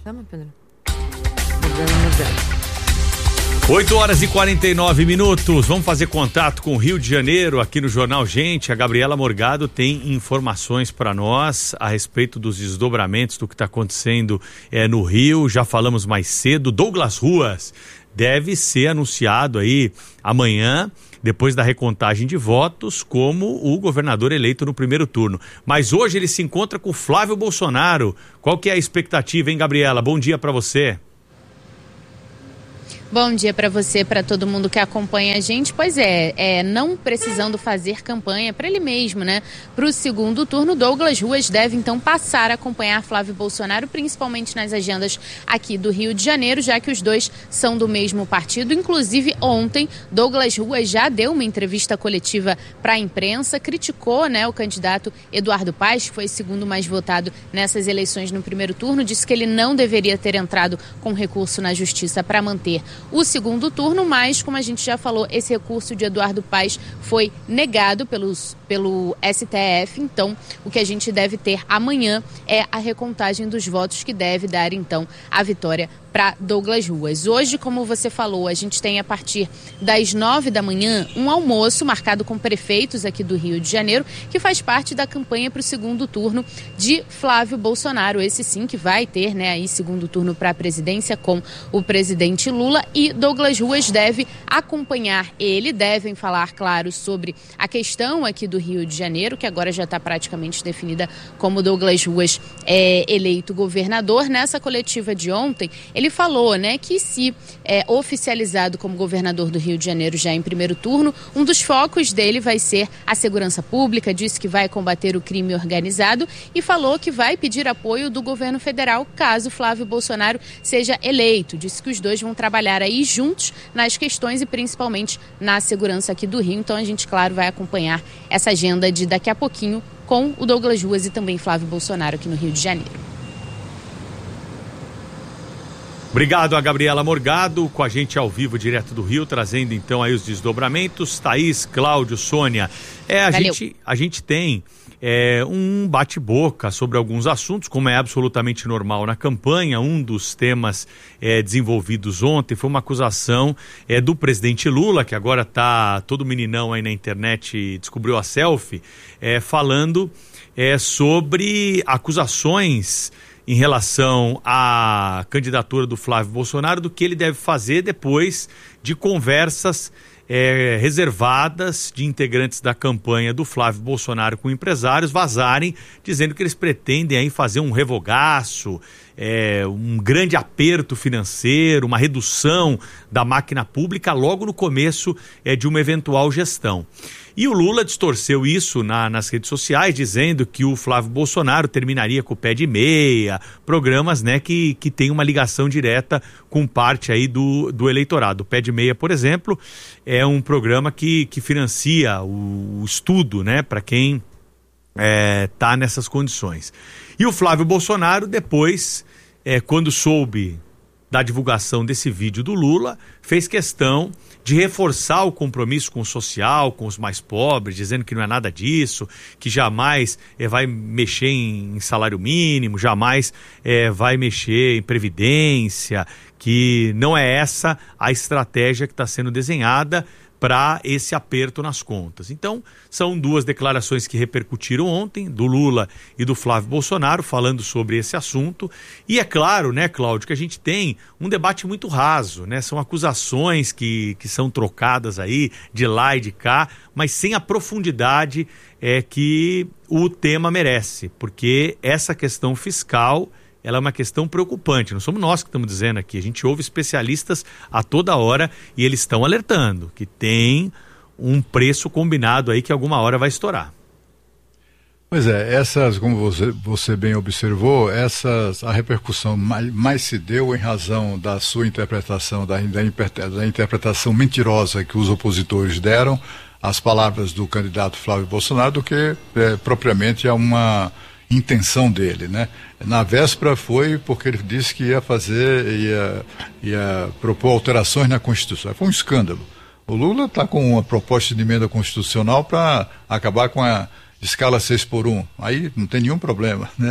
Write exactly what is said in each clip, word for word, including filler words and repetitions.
cama, Pedro? Mudando, mudando. oito horas e quarenta e nove minutos. Vamos fazer contato com o Rio de Janeiro aqui no Jornal Gente. A Gabriela Morgado tem informações para nós a respeito dos desdobramentos do que está acontecendo é, no Rio. Já falamos mais cedo. Douglas Ruas deve ser anunciado aí amanhã, depois da recontagem de votos, como o governador eleito no primeiro turno. Mas hoje ele se encontra com Flávio Bolsonaro. Qual que é a expectativa, hein, Gabriela? Bom dia para você. Bom dia para você, para todo mundo que acompanha a gente. Pois é, é não precisando fazer campanha para ele mesmo, né? Para o segundo turno, Douglas Ruas deve então passar a acompanhar Flávio Bolsonaro, principalmente nas agendas aqui do Rio de Janeiro, já que os dois são do mesmo partido. Inclusive, ontem, Douglas Ruas já deu uma entrevista coletiva para a imprensa, criticou, né, o candidato Eduardo Paes, que foi segundo mais votado nessas eleições no primeiro turno, disse que ele não deveria ter entrado com recurso na justiça para manter o segundo turno, mas, como a gente já falou, esse recurso de Eduardo Paes foi negado pelos, pelo S T F, então o que a gente deve ter amanhã é a recontagem dos votos que deve dar, então, a vitória para Douglas Ruas. Hoje, como você falou, a gente tem a partir das nove da manhã um almoço marcado com prefeitos aqui do Rio de Janeiro, que faz parte da campanha para o segundo turno de Flávio Bolsonaro. Esse sim que vai ter, né, aí segundo turno para a presidência com o presidente Lula, e Douglas Ruas deve acompanhar ele, devem falar, claro, sobre a questão aqui do Rio de Janeiro, que agora já está praticamente definida como Douglas Ruas é, eleito governador. Nessa coletiva de ontem, ele falou, né, que se é, oficializado como governador do Rio de Janeiro já em primeiro turno, um dos focos dele vai ser a segurança pública, disse que vai combater o crime organizado e falou que vai pedir apoio do governo federal caso Flávio Bolsonaro seja eleito. Disse que os dois vão trabalhar aí juntos nas questões e principalmente na segurança aqui do Rio. Então a gente, claro, vai acompanhar essa agenda de daqui a pouquinho com o Douglas Ruas e também Flávio Bolsonaro aqui no Rio de Janeiro. Obrigado a Gabriela Morgado, com a gente ao vivo, direto do Rio, trazendo então aí os desdobramentos. Thaís, Cláudio, Sônia, é, a, gente, a gente tem é, um bate-boca sobre alguns assuntos, como é absolutamente normal na campanha. Um dos temas é, desenvolvidos ontem foi uma acusação é, do presidente Lula, que agora tá todo meninão aí na internet e descobriu a selfie, é, falando é, sobre acusações em relação à candidatura do Flávio Bolsonaro, do que ele deve fazer depois de conversas é, reservadas de integrantes da campanha do Flávio Bolsonaro com empresários vazarem, dizendo que eles pretendem aí fazer um revogaço, é, um grande aperto financeiro, uma redução da máquina pública logo no começo é, de uma eventual gestão. E o Lula distorceu isso na, nas redes sociais, dizendo que o Flávio Bolsonaro terminaria com o pé de meia, programas, né, que, que tem uma ligação direta com parte aí do, do eleitorado. O pé de meia, por exemplo, é um programa que, que financia o, o estudo, né, para quem está é, nessas condições. E o Flávio Bolsonaro, depois, é, quando soube da divulgação desse vídeo do Lula, fez questão de reforçar o compromisso com o social, com os mais pobres, dizendo que não é nada disso, que jamais é, vai mexer em, em salário mínimo, jamais é, vai mexer em previdência, que não é essa a estratégia que está sendo desenhada para esse aperto nas contas. Então, são duas declarações que repercutiram ontem, do Lula e do Flávio Bolsonaro, falando sobre esse assunto. E é claro, né, Cláudio, que a gente tem um debate muito raso, né? São acusações que, que são trocadas aí de lá e de cá, mas sem a profundidade é, que o tema merece, porque essa questão fiscal, ela é uma questão preocupante. Não somos nós que estamos dizendo aqui, a gente ouve especialistas a toda hora e eles estão alertando que tem um preço combinado aí que alguma hora vai estourar. Pois é, essas, como você, você bem observou, essas, a repercussão mais, mais se deu em razão da sua interpretação, da, da, da interpretação mentirosa que os opositores deram às palavras do candidato Flávio Bolsonaro, do que é, propriamente a uma intenção dele, né? Na véspera foi porque ele disse que ia fazer, ia, ia propor alterações na Constituição. Foi um escândalo. O Lula está com uma proposta de emenda constitucional para acabar com a escala seis por um. Aí não tem nenhum problema, né?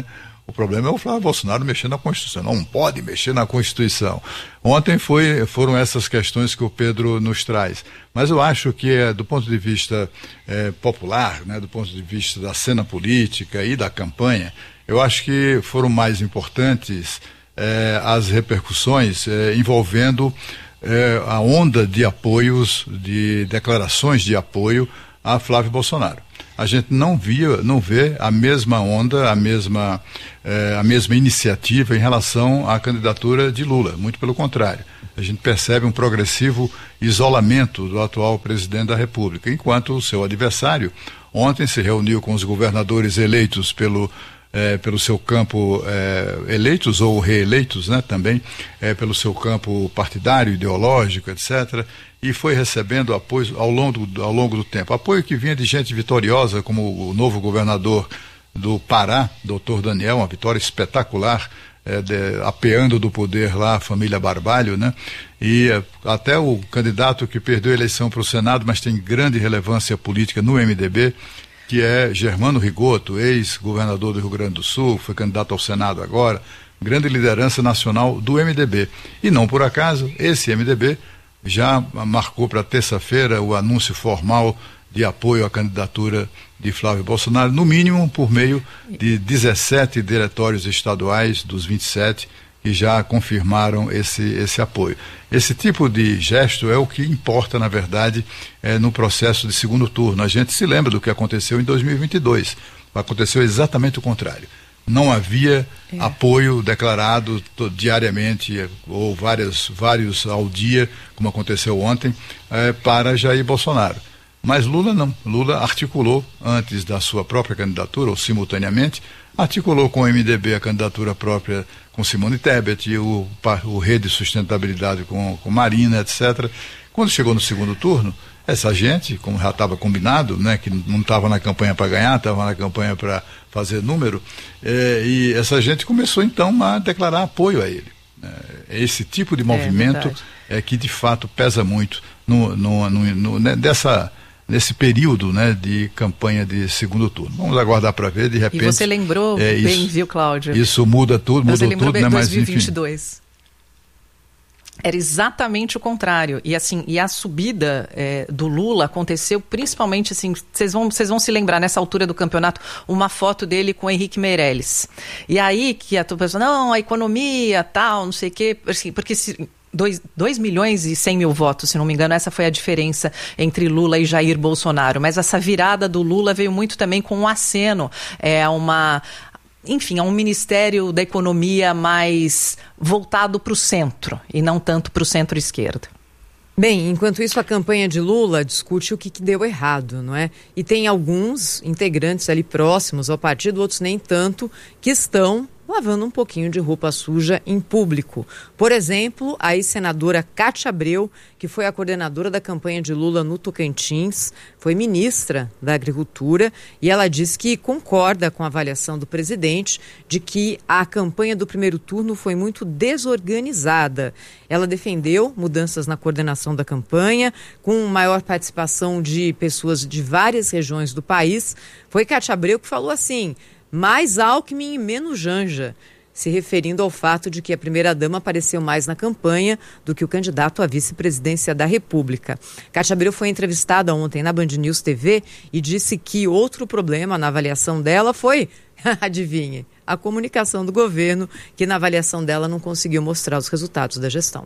O problema é o Flávio Bolsonaro mexer na Constituição. Não pode mexer na Constituição. Ontem foi, foram essas questões que o Pedro nos traz. Mas eu acho que, é, do ponto de vista é, popular, né, do ponto de vista da cena política e da campanha, eu acho que foram mais importantes é, as repercussões é, envolvendo é, a onda de apoios, de declarações de apoio a Flávio Bolsonaro. A gente não via, não vê a mesma onda, a mesma, eh, a mesma iniciativa em relação à candidatura de Lula. Muito pelo contrário. A gente percebe um progressivo isolamento do atual presidente da República, enquanto o seu adversário ontem se reuniu com os governadores eleitos pelo É, pelo seu campo, é, eleitos ou reeleitos, né, também, é, pelo seu campo partidário, ideológico, etcétera, e foi recebendo apoio ao longo, ao longo do tempo. Apoio que vinha de gente vitoriosa, como o novo governador do Pará, doutor Daniel, uma vitória espetacular, é, de, apeando do poder lá a família Barbalho, né, e é, até o candidato que perdeu a eleição para o Senado, mas tem grande relevância política no M D B, que é Germano Rigoto, ex-governador do Rio Grande do Sul, foi candidato ao Senado agora, grande liderança nacional do M D B. E não por acaso, esse M D B já marcou para terça-feira o anúncio formal de apoio à candidatura de Flávio Bolsonaro, no mínimo por meio de dezessete diretórios estaduais dos vinte e sete que já confirmaram esse, esse apoio. Esse tipo de gesto é o que importa, na verdade, é, no processo de segundo turno. A gente se lembra do que aconteceu em dois mil e vinte e dois. Aconteceu exatamente o contrário. Não havia é. apoio declarado to, diariamente, ou várias, vários ao dia, como aconteceu ontem, é, para Jair Bolsonaro. Mas Lula não. Lula articulou, antes da sua própria candidatura, ou simultaneamente, articulou com o M D B a candidatura própria com Simone Tebet, o, o Rede Sustentabilidade com, com Marina, etcétera. Quando chegou no segundo turno, essa gente, como já estava combinado, né, que não estava na campanha para ganhar, estava na campanha para fazer número, é, e essa gente começou então a declarar apoio a ele. É, esse tipo de movimento é, é que de fato pesa muito no, no, no, no, né, dessa... nesse período, né, de campanha de segundo turno. Vamos aguardar para ver, de repente... E você lembrou é, bem, isso, viu, Cláudio? Isso muda tudo, muda tudo, bem, né, dois mil e vinte e mas dois. Era exatamente o contrário. E assim, e a subida é, do Lula aconteceu principalmente assim, vocês vão, vocês vão se lembrar nessa altura do campeonato, uma foto dele com o Henrique Meirelles. E aí que a pessoa, não, a economia, tal, não sei o quê, assim, porque se... dois milhões e cem mil votos, se não me engano, essa foi a diferença entre Lula e Jair Bolsonaro. Mas essa virada do Lula veio muito também com um aceno, é, uma, enfim, a um Ministério da Economia mais voltado para o centro e não tanto para o centro-esquerda. Bem, enquanto isso a campanha de Lula discute o que, que deu errado, não é? E tem alguns integrantes ali próximos ao partido, outros nem tanto, que estão lavando um pouquinho de roupa suja em público. Por exemplo, a ex-senadora Cátia Abreu, que foi a coordenadora da campanha de Lula no Tocantins, foi ministra da Agricultura, e ela diz que concorda com a avaliação do presidente de que a campanha do primeiro turno foi muito desorganizada. Ela defendeu mudanças na coordenação da campanha, com maior participação de pessoas de várias regiões do país. Foi Cátia Abreu que falou assim: mais Alckmin e menos Janja, se referindo ao fato de que a primeira-dama apareceu mais na campanha do que o candidato à vice-presidência da República. Cátia Abreu foi entrevistada ontem na Band News T V e disse que outro problema na avaliação dela foi, adivinhe, a comunicação do governo, que na avaliação dela não conseguiu mostrar os resultados da gestão.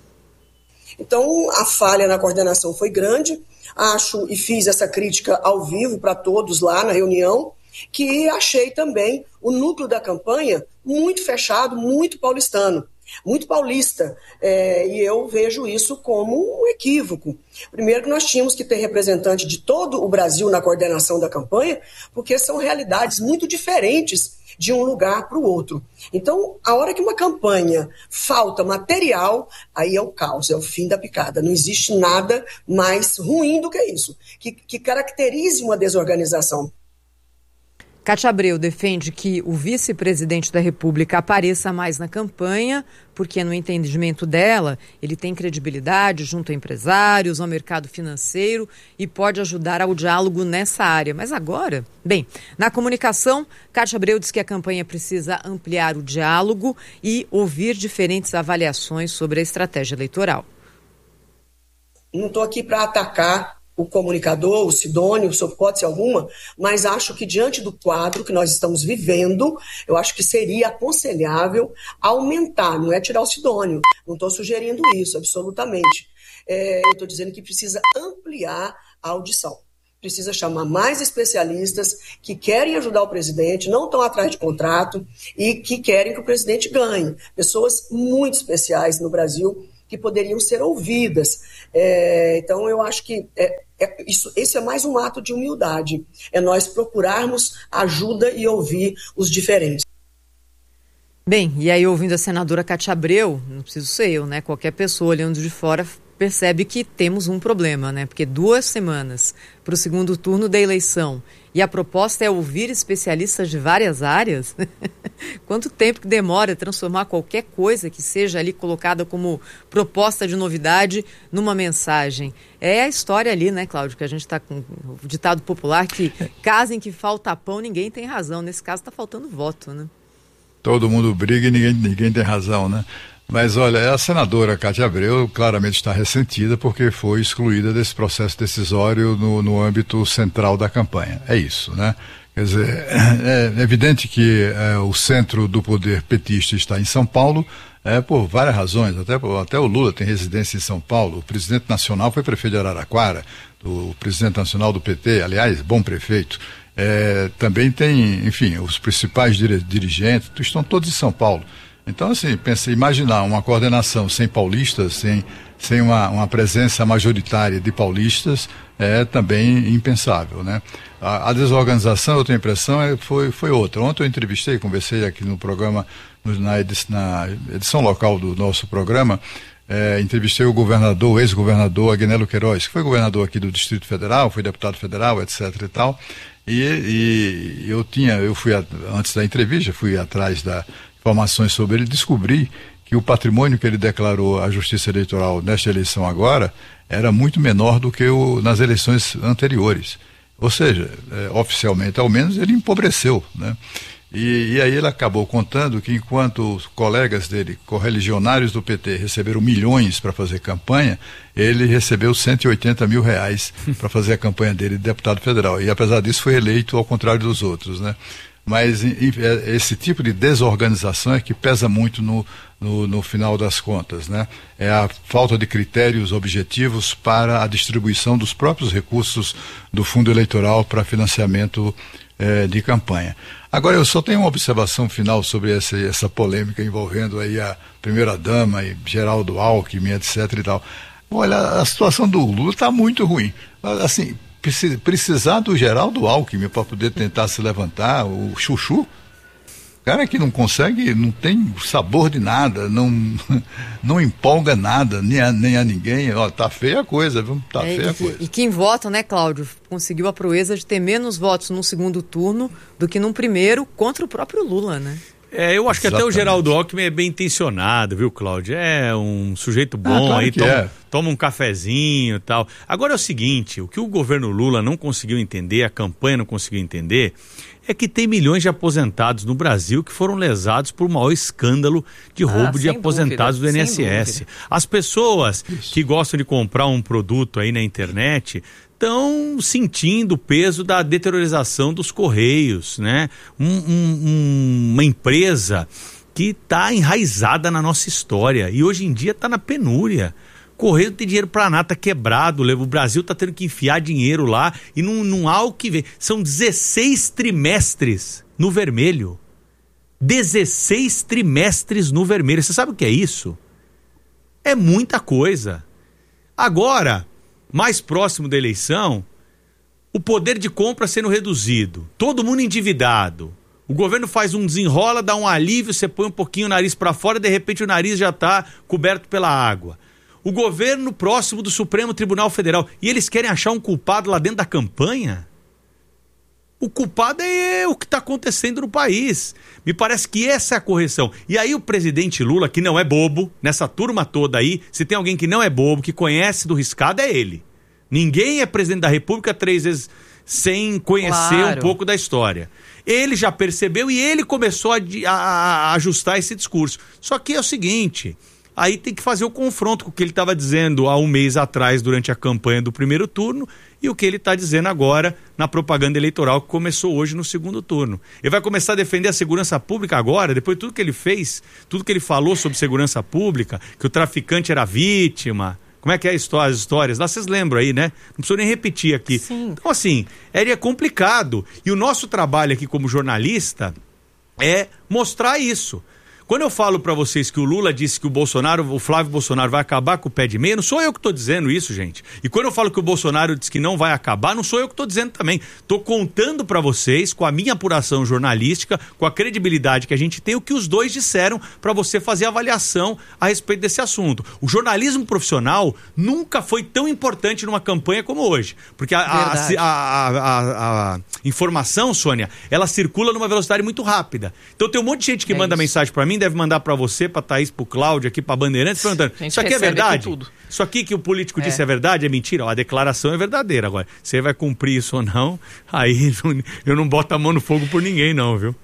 Então, a falha na coordenação foi grande. Acho e fiz essa crítica ao vivo para todos lá na reunião, que achei também o núcleo da campanha muito fechado, muito paulistano, muito paulista, é, e eu vejo isso como um equívoco. Primeiro que nós tínhamos que ter representante de todo o Brasil na coordenação da campanha, porque são realidades muito diferentes de um lugar para o outro. Então, a hora que uma campanha falta material, aí é o caos, é o fim da picada. Não existe nada mais ruim do que isso, que, que caracterize uma desorganização. Cátia Abreu defende que o vice-presidente da República apareça mais na campanha, porque no entendimento dela, ele tem credibilidade junto a empresários, ao mercado financeiro e pode ajudar ao diálogo nessa área. Mas agora, bem, na comunicação, Cátia Abreu diz que a campanha precisa ampliar o diálogo e ouvir diferentes avaliações sobre a estratégia eleitoral. Não estou aqui para atacar o comunicador, o Sidônio, sob hipótese alguma, mas acho que diante do quadro que nós estamos vivendo, eu acho que seria aconselhável aumentar, não é tirar o Sidônio, não estou sugerindo isso, absolutamente. É, eu estou dizendo que precisa ampliar a audição. Precisa chamar mais especialistas que querem ajudar o presidente, não estão atrás de contrato e que querem que o presidente ganhe. Pessoas muito especiais no Brasil que poderiam ser ouvidas. É, então, eu acho que é, é, isso, esse é mais um ato de humildade. É nós procurarmos ajuda e ouvir os diferentes. Bem, e aí ouvindo a senadora Cátia Abreu, não preciso ser eu, né? Qualquer pessoa olhando de fora percebe que temos um problema, né? Porque duas semanas para o segundo turno da eleição e a proposta é ouvir especialistas de várias áreas. Quanto tempo que demora transformar qualquer coisa que seja ali colocada como proposta de novidade numa mensagem? É a história ali, né, Cláudio, que a gente está com o ditado popular que casa em que falta pão, ninguém tem razão. Nesse caso está faltando voto, né? Todo mundo briga e ninguém, ninguém tem razão, né? Mas olha, a senadora Cátia Abreu claramente está ressentida porque foi excluída desse processo decisório no, no âmbito central da campanha. É isso, né? Quer dizer, é evidente que é, o centro do poder petista está em São Paulo, é, por várias razões, até, até o Lula tem residência em São Paulo, o presidente nacional foi prefeito de Araraquara, o presidente nacional do P T, aliás, bom prefeito, é, também tem, enfim, os principais dire, dirigentes, estão todos em São Paulo. Então, assim, pensa, imaginar uma coordenação sem paulistas, sem, sem uma, uma presença majoritária de paulistas, é também impensável, né? A, a desorganização, eu tenho a impressão, é, foi, foi outra. Ontem eu entrevistei, conversei aqui no programa, no, na, edição, na edição local do nosso programa, é, entrevistei o governador, o ex-governador Agnello Queiroz, que foi governador aqui do Distrito Federal, foi deputado federal, etc e tal, e, e eu tinha, eu fui, a, antes da entrevista, fui atrás da informações sobre ele, descobri que o patrimônio que ele declarou à Justiça Eleitoral nesta eleição agora era muito menor do que o nas eleições anteriores. Ou seja, é, oficialmente, ao menos, ele empobreceu, né? E, e aí ele acabou contando que enquanto os colegas dele, correligionários do P T, receberam milhões para fazer campanha, ele recebeu cento e oitenta mil reais para fazer a campanha dele de deputado federal. E apesar disso foi eleito ao contrário dos outros, né? Mas esse tipo de desorganização é que pesa muito no, no, no final das contas, né? É a falta de critérios objetivos para a distribuição dos próprios recursos do fundo eleitoral para financiamento eh, de campanha. Agora, eu só tenho uma observação final sobre essa, essa polêmica envolvendo aí a primeira-dama e Geraldo Alckmin, etc e tal. Olha, a situação do Lula está muito ruim. Assim, precisar do Geraldo Alckmin para poder tentar se levantar, o chuchu, cara que não consegue, não tem sabor de nada, não, não empolga nada, nem a, nem a ninguém. Ó, tá feia a coisa, viu? Tá é, feia a coisa. E quem vota, né, Cláudio, conseguiu a proeza de ter menos votos no segundo turno do que num primeiro contra o próprio Lula, né? É, eu acho que Exatamente. Até o Geraldo Alckmin é bem intencionado, viu, Cláudio? É um sujeito bom, ah, claro aí toma, é. toma um cafezinho e tal. Agora é o seguinte, o que o governo Lula não conseguiu entender, a campanha não conseguiu entender, é que tem milhões de aposentados no Brasil que foram lesados por o maior escândalo de roubo ah, de aposentados dúvida, do I N S S. As pessoas Isso. que gostam de comprar um produto aí na internet estão sentindo o peso da deteriorização dos Correios, né? Um, um, uma empresa que está enraizada na nossa história e hoje em dia está na penúria. Correio não tem dinheiro para nada, tá quebrado, o Brasil está tendo que enfiar dinheiro lá e não, não há o que ver. São dezesseis trimestres no vermelho. dezesseis trimestres no vermelho. Você sabe o que é isso? É muita coisa. Agora, mais próximo da eleição, o poder de compra sendo reduzido, todo mundo endividado, o governo faz um desenrola, dá um alívio, você põe um pouquinho o nariz para fora e de repente o nariz já está coberto pela água. O governo próximo do Supremo Tribunal Federal, e eles querem achar um culpado lá dentro da campanha? O culpado é o que está acontecendo no país. Me parece que essa é a correção. E aí o presidente Lula, que não é bobo, nessa turma toda aí, se tem alguém que não é bobo, que conhece do riscado, é ele. Ninguém é presidente da República três vezes sem conhecer claro. um pouco da história. Ele já percebeu e ele começou a, a, a ajustar esse discurso. Só que é o seguinte, aí tem que fazer o confronto com o que ele estava dizendo há um mês atrás durante a campanha do primeiro turno e o que ele está dizendo agora na propaganda eleitoral que começou hoje no segundo turno. Ele vai começar a defender a segurança pública agora, depois de tudo que ele fez, tudo que ele falou sobre segurança pública, que o traficante era vítima. Como é que é a história, as histórias? Lá vocês lembram aí, né? Não preciso nem repetir aqui. Sim. Então, assim, é complicado. E o nosso trabalho aqui como jornalista é mostrar isso. Quando eu falo para vocês que o Lula disse que o Bolsonaro, o Flávio Bolsonaro vai acabar com o pé de meia, não sou eu que estou dizendo isso, gente. E quando eu falo que o Bolsonaro disse que não vai acabar, não sou eu que estou dizendo também. Estou contando para vocês, com a minha apuração jornalística, com a credibilidade que a gente tem, o que os dois disseram para você fazer avaliação a respeito desse assunto. O jornalismo profissional nunca foi tão importante numa campanha como hoje. Porque a, a, a, a, a, a informação, Sônia, ela circula numa velocidade muito rápida. Então tem um monte de gente que é manda isso. mensagem para mim, deve mandar para você, para Thaís, para o Cláudio, aqui para Bandeirantes, perguntando, isso aqui é verdade? Aqui isso aqui que o político é. disse é verdade? É mentira? Ó, a declaração é verdadeira. Agora, se ele vai cumprir isso ou não, aí eu não boto a mão no fogo por ninguém não, viu?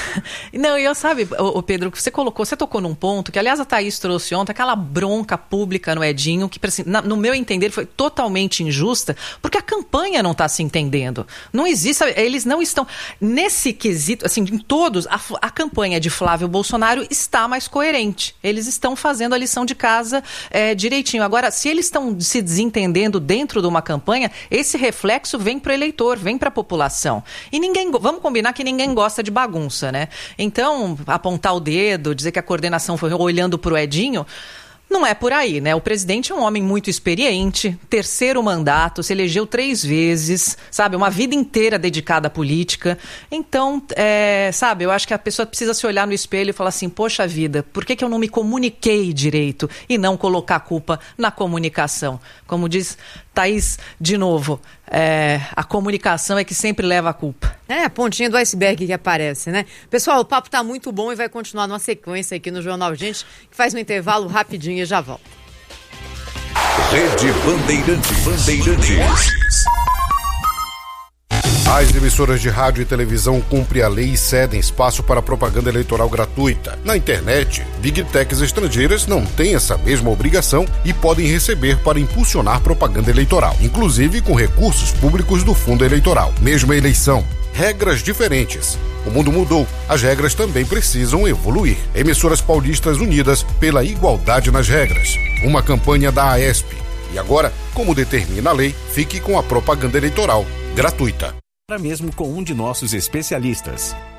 Não, e eu sabe, o Pedro, que você colocou, você tocou num ponto que, aliás, a Thaís trouxe ontem, aquela bronca pública no Edinho, que, assim, na, no meu entender, foi totalmente injusta, porque a campanha não está se entendendo. Não existe, sabe, eles não estão, nesse quesito, assim, em todos, a, a campanha de Flávio Bolsonaro está mais coerente. Eles estão fazendo a lição de casa é, direitinho. Agora, se eles estão se desentendendo dentro de uma campanha, esse reflexo vem para o eleitor, vem para a população. E ninguém, vamos combinar que ninguém gosta de bagunça, né? Então, apontar o dedo, dizer que a coordenação foi olhando para o Edinho, não é por aí, né? O presidente é um homem muito experiente, terceiro mandato, se elegeu três vezes, sabe? Uma vida inteira dedicada à política. Então, é, sabe, eu acho que a pessoa precisa se olhar no espelho e falar assim, poxa vida, por que que eu não me comuniquei direito e não colocar a culpa na comunicação? Como diz Thaís, de novo, é, a comunicação é que sempre leva a culpa. É, a pontinha do iceberg que aparece, né? Pessoal, o papo tá muito bom e vai continuar numa sequência aqui no Jornal Gente, que faz um intervalo rapidinho e já volta. Rede Bandeirantes. Bandeirantes. As emissoras de rádio e televisão cumprem a lei e cedem espaço para propaganda eleitoral gratuita. Na internet, Big Techs estrangeiras não têm essa mesma obrigação e podem receber para impulsionar propaganda eleitoral, inclusive com recursos públicos do fundo eleitoral. Mesma eleição, regras diferentes. O mundo mudou, as regras também precisam evoluir. Emissoras paulistas unidas pela igualdade nas regras. Uma campanha da AESP. E agora, como determina a lei, fique com a propaganda eleitoral gratuita. Mesmo com um de nossos especialistas.